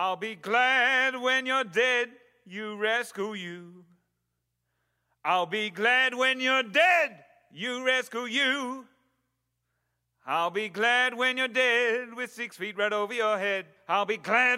I'll be glad when you're dead, you rescue you. I'll be glad when you're dead, you rescue you. I'll be glad when you're dead with 6 feet right over your head. I'll be glad